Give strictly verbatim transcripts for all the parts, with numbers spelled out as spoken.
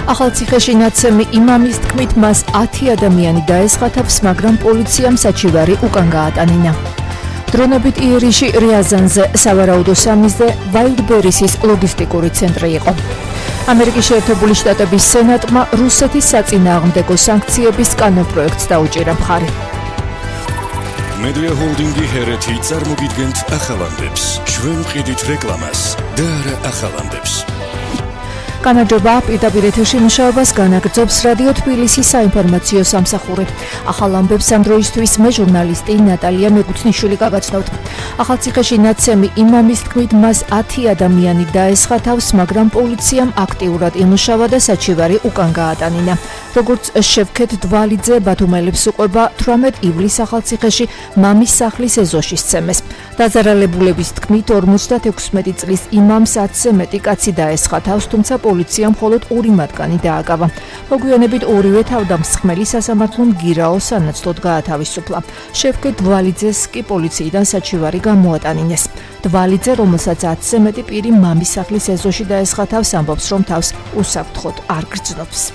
ახალციხეში ნაცემი იმამის თქმით მას ათი ადამიანი დაესხა თავს, მაგრამ პოლიციამ საჩივარი უკან გაატანინა. დრონებით იერიში რიაზანზე სავარაუდო სამიზზე ვაილდბერისის ლოგისტიკური ცენტრი იყო. ამერიკის შეერთებული შტატების სენატმა რუსეთის საწინააღმდეგო სანქციების კანონპროექტს დაუჭირა მხარი. Media Holding-ი ჰერეთი წარმოგიდგენთ ახალამდებს. ჩვენ ვყიდით რეკლამას და არა ახალამდებს. განაჯობა პირდაპირ ეთერში მუშაობას განაგრძობს რადიო თბილისის საინფორმაციო სამსახური. ახალ ამბებს ამ დროისთვის მე ჟურნალისტი ნატალია მეგუთნიშვილი გავაცნობთ. ახალციხეში ნაცემი იმამის თქმით მას ათი ადამიანი დაესხა თავს, მაგრამ პოლიციამ აქტიურად იმუშავა და საჩივარი უკან გაატანინა. როგორც შევქეთ დვალიძე ბათუმელებს უყვება თვრამეტ ივლისს ახალციხეში მამის სახლის ეზოში სცემეს. დაზარალებულების თქმით ორმოცდაექვსმეტი წლის იმამს ათზე მეტი კაცი დაესხა თავს, თუმცა პოლიციამ მხოლოდ ორი მათგანი დააკავა. მოგვიანებით ორივე თავდამსხმელი სასამართლომ გირაო სანაცვლოდ გაათავისუფლა. შევქეთ დვალიძეს კი პოლიციიდან საჩივარი გამოატანინეს. დვალიძე, რომელსაც ათზე მეტი პირი მამის სახლის ეზოში დაესხა თავს, ამბობს, რომ თავს უსაფრთხოდ არ გრძნობს.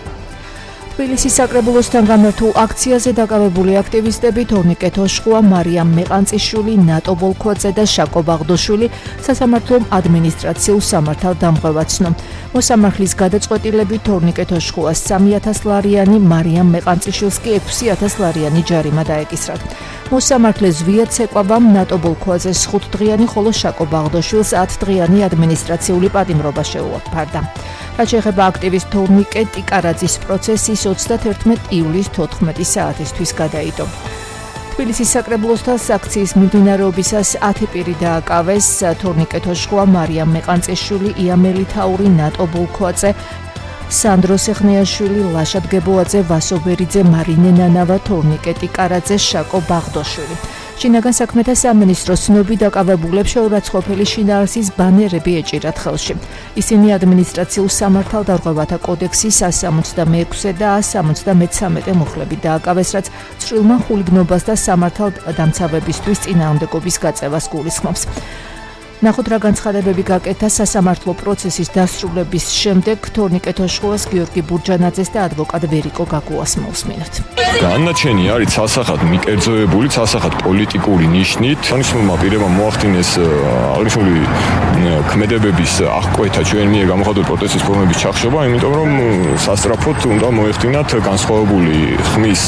თბილისის საკრებულოსთან გამართულ აქციაზე დაკავებული აქტივისტები თორნიკე თოშხუა, მარიამ მეყანწიშვილი, ნატო ბოლქვაძე და შაკო ბაღდოშვილი სასამართლომ ადმინისტრაციულ სამართალ დამღებად ცნო. მოსამართლის გადაწყვეტილებით თორნიკე თოშხუას სამი ათას ლარიანი, მარიამ მეყანწიშვილს კი ექვსი ათას ლარიანი ჯარიმა დაეკისრათ. მოსამართლეს ვია ცეკვაბამ ნატო ბოლქვაძეს ხუთდღიანი, ხოლო შაკო ბაღდოშვილს ათდღიანი ადმინისტრაციული პატიმრობა შეუაფარდა. რაც შეეხება აქტივისტ თორნიკე ტიკარაძის პროცესის ოცდათერთმეტი ივლისის თოთხმეტი საათისთვის გადაიდო. თბილისის საკრებულოსთან აქციის მიმდინარეობისას ათი პირი დააკავეს: თორნიკე თოშხუა, მარიამ მეყანწიშვილი, იამელი თაური, ნატო ბოლქვაძე, სანდრო სეხნიაშვილი, ლაშა დგებოაძე, ვასო ბერიძე, მარინე ნანავა, თორნიკე ტიკარაძე, შაკო ბაღდოშვილი. შინაგან საქმეთა სამინისტროს ცნობით დაკავებულებს შეურაცხყოფელი შინაარსის ბანერები ეჭირათ ხელში. ისინი ადმინისტრაციულ სამართალ დარღვევათა კოდექსის one sixty-six და one seventy-three მუხლებით დააკავეს, რაც წვრილმა ხულიგნობას და სამართალ დამცავებისთვის წინააღმდეგობის გაწევას გულისხმობს. ნახოთ რა განცხადებები გაკეთა სასამართლო პროცესის დასრულების შემდეგ თორნიკე თოშხუას, გიორგი ბურჯანაძეს და ადვოკატ ვერიკო გაგუას მოусმინოთ. განაჩენი არის ცალსახად მიკერძოებული, ცალსახად პოლიტიკური ნიშნით. სანიშნულმა პირებმა მოახდინეს აღნიშნული ქმედებების აღკვეთა ჩვენ მიერ გამოხატული პროტესტის ფორმების ჩახშობა, იმიტომ რომ სასწრაფოდ უნდა მოეხდინათ განსხვავებული ხმის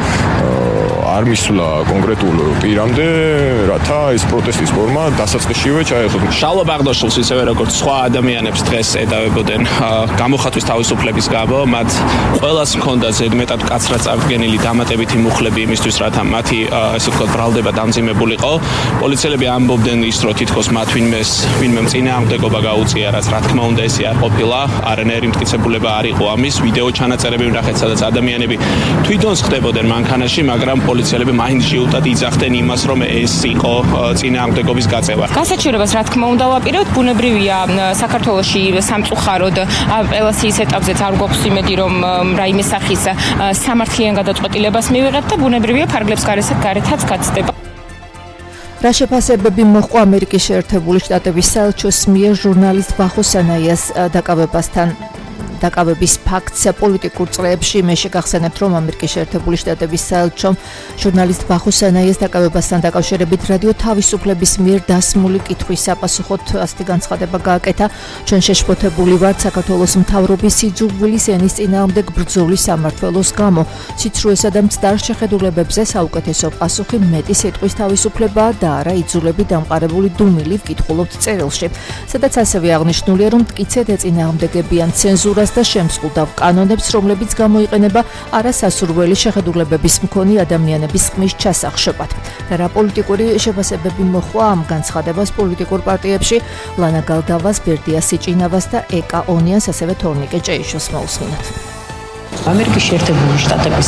არ მისვლა კონკრეტულ პირამდე, რათა ეს პროტესტის ფორმა დასაწყისშივე ჩაეხოთ. შალვა ბაღდოშვილს ისევე როგორც სხვა ადამიანებს დღეს ედავებოდნენ გამოხატვის თავისუფლების გამო, მათ ყველას ჰქონდა ზედმეტად კაცრად წარდგენილი დამატებითი მუხლები იმისთვის, რათა მათი ესე ვთქვათ ბრალდება დამძიმებულიყო. პოლიციელები ამბობდნენ ის, რომ თითქოს მათ ვინმეს ვინმე წინააღმდეგობა გაუწია, რაც რა თქმა უნდა ესე არ ყოფილა, არანაირი მტკიცებულება არ იყო ამის. ვიდეო ჩანაწერები ვნახეთ, სადაც ადამიანები თვითონ ხდებოდნენ მანქანაში, მაგრამ პოლიციელები მაინც შეუტად იძახდნენ იმას, რომ ეს იყო წინააღმდეგობის გაწევა. გასაჩივრებას რა თქმა უნდა ვაპირებთ, ბუნებრივია საქართველოში სამწუხაროდ აპელაციის ეტაპზეც არ გვაქვს იმედი, რომ რაიმე სახის სამართლიან გადაწყვეტილებას მივიღებთ და ბუნებრივია ფარგლებს გარეთაც გაცდება. რა შეფასებები მოჰყვა ამერიკის შეერთებული შტატების საელჩოს მიერ ჟურნალისტ ვახო სანაიას დაკავებასთან დაკავების ფაქტს პოლიტიკურ წრეებში? მე შეგახსენებთ, რომ ამერიკის შეერთებული შტატების საელჩომ ჟურნალისტ ვახო სანაიას დაკავებასთან დაკავშირებით რადიო თავისუფლების მიერ დასმული კითხვის საპასუხოდ ასეთი განცხადება გააკეთა: ჩვენ შეშფოთებული ვართ საქართველოს მთავრობის სიძულვილის ენის წინააღმდეგ ბრძოლის სამმართველოს გამო. სიცრუესა და მცდარ შეხედულებებზე საუკეთესო პასუხი მეტი სიტყვის თავისუფლებაა და არა იძულები დამყარებული დუმილი, ვკითხულობთ წერილში, სადაც ასევე აღნიშნულია, რომ მტკიცედ ეწინააღმდეგებიან ცენზურას და შემსყუდავ კანონებს, რომლებიც გამოიყენება არასასურველი შეხედულებების მქონე ადამიანების ხმის ჩასახშობად. და რა პოლიტიკური შეფასებები მოჰყვა ამ განცხადებას პოლიტიკურ პარტიებში? ლანა გალდავას, ბერდია სიჭინავას და ეკა ონიანს, ასევე თორნიკე ჭეიშვილს მოусმინოთ. ამერიკის შეერთებული შტატების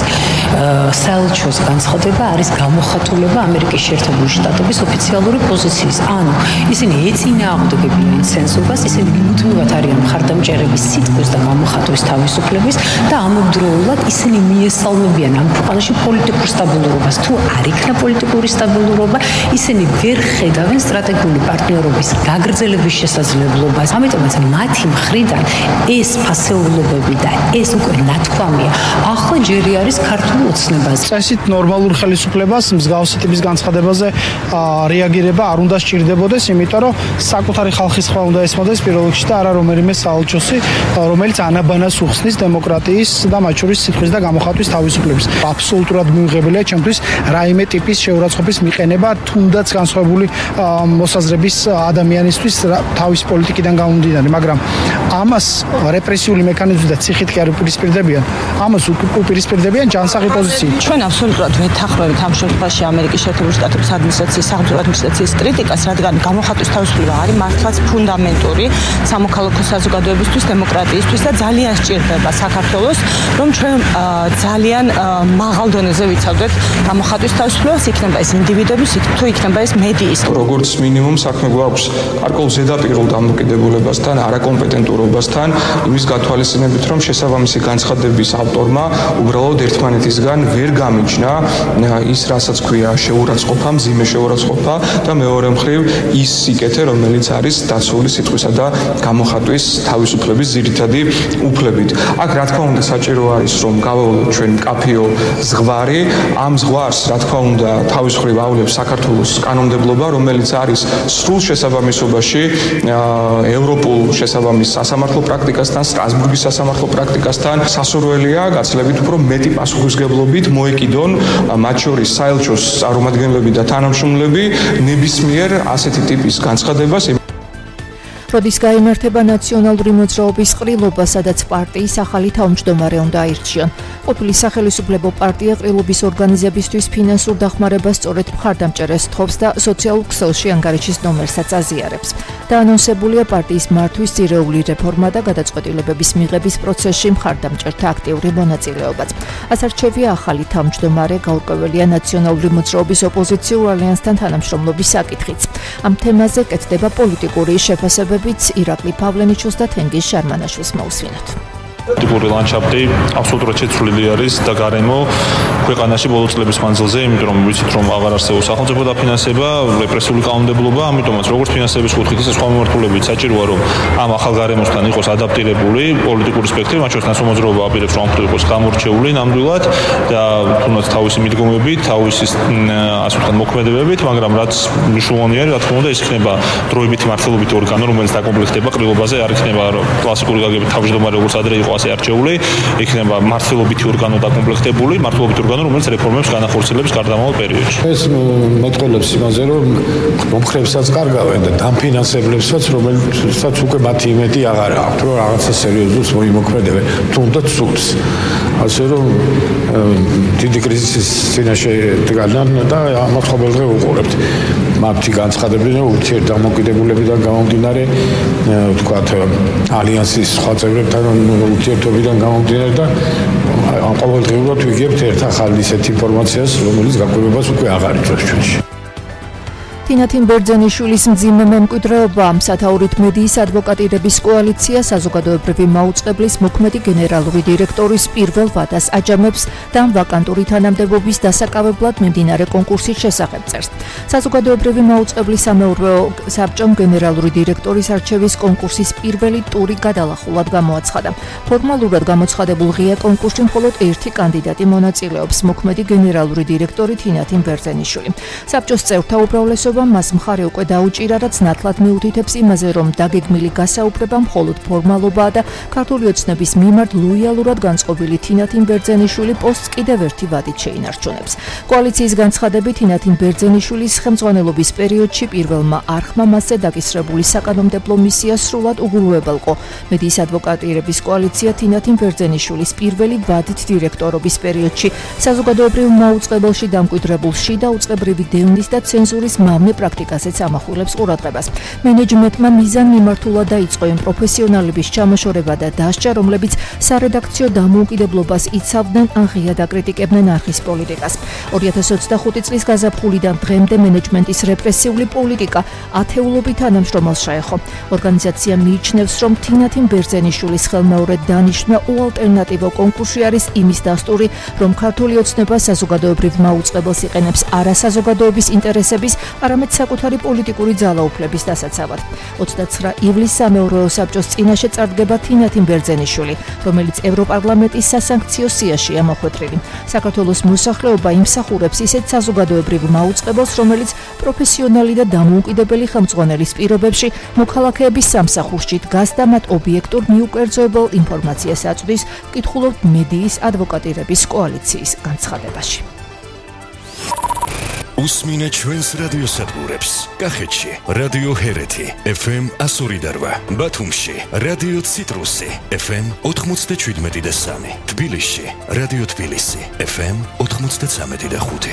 საელჩოს განცხადება არის გამოხატულება ამერიკის შეერთებული შტატების ოფიციალური პოზიციის. ანუ ისინი ეწინააღმდეგებიან ცენზურას, ისინი მუდმივად არიან მხარდამჭერების სიტყვის და გამოხატვის თავისუფლების და ამავდროულად ისინი მიესალმებიან ამ ქვეყანაში პოლიტიკურ სტაბილურობას. თუ არ იქნა პოლიტიკური სტაბილურობა, ისინი ვერ ხედავენ სტრატეგიული პარტნიორობის გაგრძელების შესაძლებლობას. ამიტომაც მათი მხრიდან ეს ფასეულობები და ეს უკვე ნათქვამია ახლა ჯერი არის ქართულ ოცნებას. წესით ნორმალურ ხელისუფლებას მსგავსი ტიპის განცხადებაზე რეაგირება არ უნდა სჭირდებოდეს, იმიტომ რომ საკუთარი ხალხის ხმა უნდა ესმოდეს პირველ რიგში და არა რომელიმე საელჩოსი, რომელიც ანაბანას უხსნის დემოკრატიის და მათ შორის სიტყვის და გამოხატვის თავისუფლების. აბსოლუტურად მიუღებელია ჩემთვის რაიმე ტიპის შეურაცხყოფის მიყენება თუნდაც განსხვავებული მოსაზრების ადამიანისთვის თავის პოლიტიკიდან გამომდინარე, მაგრამ ამას რეპრესიული მექანიზმი და ციხით კი არ უპირისპირდებიან. ამას უპირისპირდებიან ჯანსაღი პოზიციით. ჩვენ აბსოლუტურად ვეთანხმებით ამ შემთხვევაში ამერიკის შეერთებული შტატების ადმინისტრაციის სახელმწიფო ადმინისტრაციის კრიტიკას, რადგან გამოხატვის თავისუფლება არის მართლაც ფუნდამენტური სამოქალაქო საზოგადოებისთვის, დემოკრატიისთვის და ძალიან სჭირდება საქართველოს, რომ ჩვენ ძალიან მაღალ დონეზე ვიცავდეთ გამოხატვის თავისუფლებას, იქნება ეს ინდივიდების, თუ იქნება ეს მედიის. როგორც მინიმუმ საქმე გვაქვს გარკვეულ ზედაპირულ დამოკიდებულებასთან, არაკომპეტენტურობასთან, იმის გათვალისწინებით, რომ შესაბამისი განცხადების ავტორმა უბრალოდ ერთმანეთისგან ვერ გამიჯნა ის, რასაც ქვია შეურაცხყოფა, მძიმე შეურაცხყოფა და მეორე მხრივ ის სიკეთე, რომელიც არის დაცული სიტყვისა და გამოხატვის თავისუფლების ძირითადი უფლებით. აქ რა თქმა უნდა საჭირო არის, რომ გავავლოთ ჩვენ მკაფიო ზღვარი, ამ ზღვარს რა თქმა უნდა თავის მხრივ ავლებს საქართველოს კანონმდებლობა, რომელიც არის სრულ შესაბამისობაში ევროპულ შესაბამის სასამართლო პრაქტიკასთან, სტრასბურგის სასამართლო პრაქტიკასთან. სასურველია გაცილებით უფრო მეტი პასუხისმგებლობით მოეკიდონ მათ შორის საელჩოს წარმომადგენლები და თანამშრომლები ნებისმიერ ასეთი ტიპის განცხადებას. როდის გაიმართება ნაციონალური მოძრაობის ყრილობა, სადაც პარტიის ახალი თავმჯდომარე უნდა აირჩიონ. ყოფილი სახელისუფლებო პარტია ყრილობის ორგანიზებისთვის ფინანსურ დახმარებას სწორედ მხარდამჭერებს თხოვს და სოციალურ ქსელში ანგარიშის ნომერსაც აზიარებს. დაანონსებულია პარტიის მართვის ძირეული რეფორმა და გადაწყვეტილებების მიღების პროცესში მხარდამჭერთა აქტიური მონაწილეობაც. ასარჩევია ახალი თავმჯდომარე, გაურკვეველია ნაციონალური მოძრაობის ოპოზიციურ ალიანსთან თანამშრომლობის საკითხიც. ამ თემაზე კეთდება პოლიტიკური შეფასებებიც ირაკლი პავლენიჩოს და თენგიზ შარმანაშვილს მოусვინოთ. პოლიტიკური ლანდშაფტი აბსოლუტურად შეცვლილი არის და გარემო ქვეყანაში ბოლო წლების მანძილზე, იმიტომ რომ ვიცით რომ აღარ არსებობს სახელმწიფო დაფინანსება, რეპრესიული კანონმდებლობა, ამიტომაც როგორც ფინანსების კუთხით, ისე სხვა მიმართულებით საჭიროა რომ ამ ახალ გარემოსთან იყოს ადაპტირებული პოლიტიკური სპექტრი, მათ შორის ნაციონალური მოძრაობა აპირებს რომ ამ იყოს გამორჩეული ნამდვილად და თუნდაც თავისი მიდგომებით, თავისი ასე ვთქვათ მოქმედებებით, მაგრამ რაც მნიშვნელოვანია, რა თქმა უნდა, ის იქნება დროებითი მართლობითი ორგანო, რომელიც დაკომპლექტდება ყრილობაზე, არ იქნება კლასიკური გაგებით თავმჯდომარე როგორც ადრე იყო ასე არჩეული, იქნება მართლობითი ორგანო დაკომპლექტებული, მართლობითი ორგანო, რომელიც რეფორმებს განახორციელებს გარდამავალ პერიოდში. ეს მეტყველებს იმაზე, რომ მომხრეებსაც კარგავენ და დამფინანსებლებსაც, რომელსაც უკვე მათი იმედი აღარ აქვთ, რომ რაღაცა სერიოზულს მოიმოქმედებენ, თუნდაც სულს. ასე რომ დიდი კრიზისის წინაშე დგანან და ამათ ყოველდღე უყურებთ. მათი განცხადებები ურთიერთდამოკიდებულებიდან გამომდინარე, ვთქვათ, ალიანსის სხვა წევრებთან ურთიერთობიდან გამომდინარე და ყოველდღიურად ვიგებთ ერთ ახალ ისეთ ინფორმაციას, რომელიც გაკვირვებას უკვე აღარ იწვევს ჩვენში. თინათინ ბერძენიშვილის მძიმე მემკვიდრეობა, სათაურით მედიის ადვოკატირების კოალიცია საზოგადოებრივი მაუწყებლის მოქმედი გენერალური დირექტორის პირველ ვადას აჯამებს და ვაკანტური თანამდებობის დასაკავებლად მიმდინარე კონკურსის შესახებ წერს. საზოგადოებრივი მაუწყებლის სამეურვეო საბჭომ გენერალური დირექტორის არჩევის კონკურსის პირველი ტური გადალახულად გამოაცხადა. ფორმალურად გამოცხადებულ ღია კონკურსში მხოლოდ ერთი კანდიდატი მონაწილეობს, მოქმედი გენერალური დირექტორი თინათინ ბერძენიშვილი. საბჭოს წევრთა უმრავლესობა მას მხარე უკვე დაუჭირა, რაც ნათლად მიუთითებს იმაზე, რომ დაგეგმილი გასაუბრება მხოლოდ ფორმალობაა და ქართული ოცნების მიმართ ლოიალურად განწყობილი თინათინ ბერძენიშვილი პოსტს კიდევ ერთი ვადით შეინარჩუნებს. კოალიციის განცხადებით თინათინ ბერძენიშვილის ხელმძღვანელობის პერიოდში პირველმა არხმა მასზე დაკისრებული საკანონმდებლო მისია სრულად უგულუებელყო. მედიის ადვოკატირების კოალიცია თინათინ ბერძენიშვილის პირველი ვადით დირექტორობის პერიოდში საზოგადოებრივ მაუწყებელში დამკვიდრებულ შიდა უწყებრივი დევნის და ცენზურის მამის რამდენიმე პრაქტიკაზეც ამახვილებს ყურადღებას. მენეჯმენტმა მიზანმიმართულად დაიწყო იმ პროფესიონალების ჩამოშორება და დასჯა, რომლებიც სარედაქციო დამოუკიდებლობას იცავდნენ ან ღიად აკრიტიკებდნენ არხის პოლიტიკას. ორი ათას ოცდახუთი წლის გაზაფხულიდან დღემდე მენეჯმენტის რეპრესიული პოლიტიკა ათეულობით თანამშრომელს შეეხო. ორგანიზაცია მიიჩნევს, რომ თინათინ ბერძენიშვილის ხელმეორედ დანიშნა უალტერნატივო კონკურსი არის იმის დასტური, რომ ქართული ოცნება საზოგადოებრივ მაუწყებელს იყენებს არა საზოგადოების ინტერესების, არამედ საკუთარი პოლიტიკური ძალაუფლების დასაცავად. ოცდაცხრა ივლისს სამეურვეო საბჭოს წინაშე წარდგება თინათინ ბერძენიშვილი, რომელიც ევროპარლამენტის სასანქციო სიაშია მოხვედრილი. საქართველოს მოსახლეობა იმსახურებს ისეთ საზოგადოებრივ მაუწყებელს, რომელიც პროფესიონალი და დამოუკიდებელი ხელმძღვანელის პირობებში მოქალაქეების სამსახურში დგას და მათ ობიექტურ მიუკერძოებელ ინფორმაციას აწვდის, კითხულობთ მედიის ადვოკატირების კოალიციის განცხადებაში. უსმინეთ ჩვენს რადიოსადგურებს. კახეთში რადიო ჰერეთი ეფ ემ εκατო ორი და რვა, ბათუმში რადიო ციტრუსი ეფ ემ ოთხმოცდაშვიდმეტი და სამი, თბილისში რადიო თბილისი ეფ ემ ოთხმოცდაცამეტი და ხუთი.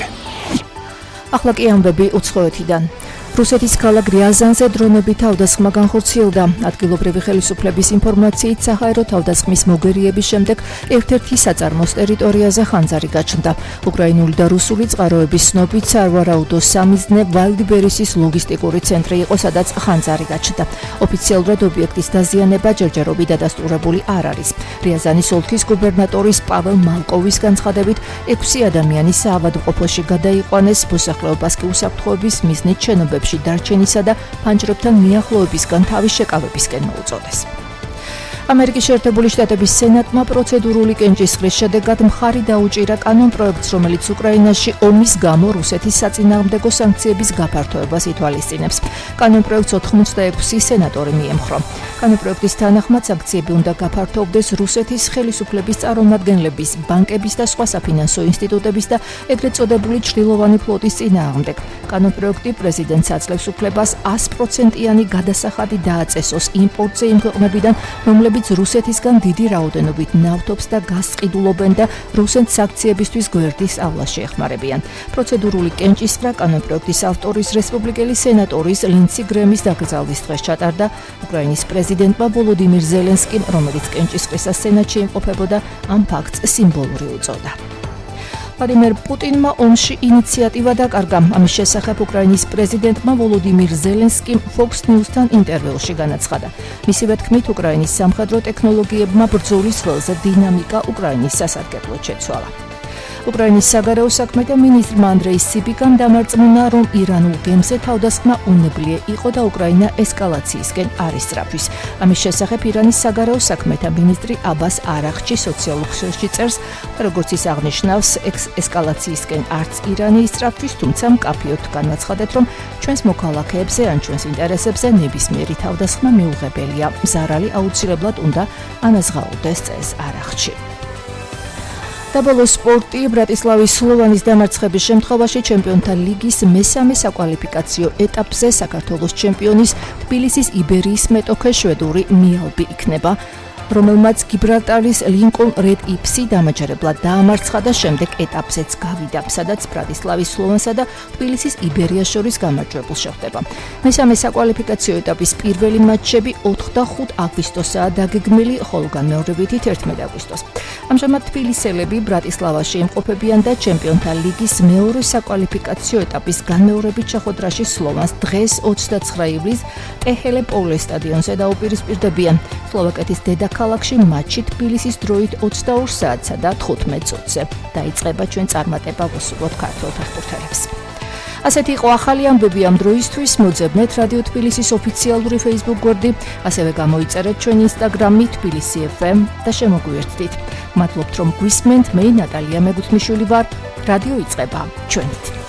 ახლა კი ამბები უცხოეთიდან. რუსეთის ქალაქ რიაზანზე დრონები თავდასხმა განხორციელდა. ადგილობრივი ხელისუფლების ინფორმაციით საჰაერო თავდასხმის მოგერიების შემდეგ ერთ-ერთი საწარმოს ტერიტორიაზე ხანძარი გაჩნდა. უკრაინული და რუსული წყაროების ცნობით სარვარაუდო სამიზნე ვალდიბერისის ლოგისტიკური ცენტრი იყო, სადაც ხანძარი გაჩნდა. ოფიციალურად ობიექტის დაზიანება ჯერჯერობით დადასტურებული არ არის. რიაზანის ოლქის გუბერნატორის პაվել მალკოვის განცხადებით, ექვსი ადამიანი საავადმყოფოში გადაიყვანეს, მოსახლეობას კი უსაფრთხოების მიზნით შენობებში დარჩენისა და ფანჯრებთან მიახლოებისგან თავის შეკავებისკენ მოუწოდეს. ამერიკის შეერთებული შტატების სენატმა პროცედურული კენჭისყრის შედეგად მხარი დაუჭირა კანონპროექტს, რომელიც უკრაინაში ომის გამო რუსეთის საწინააღმდეგო სანქციების გაფართოებას ითვალისწინებს. კანონპროექტს ოთხმოცდაექვსი სენატორი მიემხრო. კანონპროექტის თანახმად სანქციები უნდა გაფართოვდეს რუსეთის ხელისუფლების წარმომადგენლების, ბანკების და სხვა საფინანსო ინსტიტუტების და ეგრეთ წოდებული ჩრდილოვანი ფლოტის წინააღმდეგ. კანონპროექტი პრეზიდენტს აძლევს უფლებას ას პროცენტიანი გადასახადი დააწესოს იმპორტზე იმ ქვეყნებიდან, რომლებიც რუსეთისგან დიდი რაოდენობით ნავთობს და გაზს ყიდულობენ და რუსეთს სანქციებისთვის გვერდის ავლაში ეხმარებიან. პროცედურული კენჭისყრა კანონპროექტის ავტორის რესპუბლიკელი სენატორის ლინცი გრემის დაკრძალვის დღეს ჩატარდა. უკრაინის პრეზიდენტმა ვოლოდიმირ ზელენსკიმ, რომელიც კენჭისყრისას სენატში იმყოფებოდა, ამ ფაქტს სიმბოლური უწოდა. ვლადიმერ პუტინმა ომში ინიციატივა დაკარგა. ამის შესახებ უკრაინის პრეზიდენტმა ვოლოდიმირ ზელენსკიმ Fox News-თან ინტერვიუში განაცხადა. მისივე თქმით, უკრაინის სამხედრო ტექნოლოგიებმა ბრძოლის ველზე დინამიკა უკრაინის სასარგებლოდ შეცვალა. უკრაინის საგარეო საქმეთა მინისტრმა ანდრეი სიბიკამ დამარწმუნა, რომ ირანულ გემზე თავდასხმა უნებლიე იყო და უკრაინა ესკალაციისკენ არ ისწრაფვის. ამის შესახებ ირანის საგარეო საქმეთა მინისტრი აბას არაღჩი სოციალურ ქსელში წერს, როგორც ის აღნიშნავს, ესკალაციისკენ არც ირანი ისწრაფვის, თუმცა მკაფიოდ განაცხადეთ, რომ ჩვენს მოქალაქეებზე ან ჩვენს ინტერესებზე ნებისმიერი თავდასხმა მიუღებელია. ზარალი აუცილებლად უნდა ანაზღაურდეს, წეს არაღჩი. საბოლოო სპორტი ბრატისლავის სლოვანის დამარცხების შემთხვევაში ჩემპიონთა ლიგის მესამე საკვალიფიკაციო ეტაპზე საქართველოს ჩემპიონის თბილისის იბერიის მეტოქე შვედური მიალბი იქნება, რომელმაც გიბრალტარის ლინკოლn რედ იფსი დამაჯერებლად დაამარცხა და შემდეგ ეტაპზეც გავიდა, სადაც ბრატისლავის სლოვანსა და თბილისის იბერიას შორის გამარჯვებულ შეხვდება. მესამე საკვალიფიკაციო ეტაპის პირველი მატჩები ოთხ და ხუთ აგვისტოსაა დაგეგმილი, ხოლო განმეორებითი თერთმეტი აგვისტოს. ამჟამად თბილისელები ბრატისლავაში იმყოფებიან და ჩემპიონთა ლიგის მეორე საკვალიფიკაციო ეტაპის განმეორებით შეხვედრაში სლოვანს დღეს ოცდაცხრა ივლისს ტეჰელეპოულეს სტადიონზე დაუპირისპირდებიან. სლოვაკეთის დედაქალაქში მატჩი თბილისის დროით ოცდაორ საათსა და თხუთმეტ წუთზე დაიწყება. ჩვენ წარმატება ვუსურვოთ ქართველ ფეხბურთელებს. ასეთი იყო ახალი ამბები ამ დროისთვის. მოძებნეთ რადიო თბილისის ოფიციალური Facebook გვერდი, ასევე გამოიწერეთ ჩვენი Instagram-ი თბილისი ეფ ემ და შემოგვიერთდით. მადლობთ რომ გვისმენთ. მე ნატალია მეგუთმიშვილი ვარ. რადიო იწყება ჩვენით.